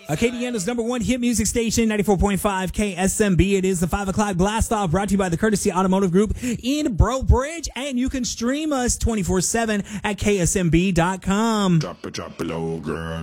Acadiana's number one hit music station, 94.5 KSMB. It is the 5 o'clock blast off, brought to you by the Courtesy Automotive Group in Breaux Bridge. And you can stream us 24/7 at ksmb.com. Drop it low, girl.